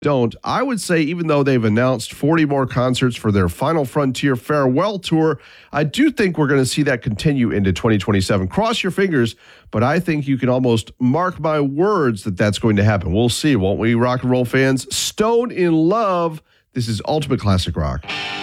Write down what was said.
don't. I would say, even though they've announced 40 more concerts for their Final Frontier farewell tour, I do think we're going to see that continue into 2027. Cross your fingers, but I think you can almost mark my words that that's going to happen. We'll see, won't we, rock and roll fans? Stone in Love. This is Ultimate Classic Rock.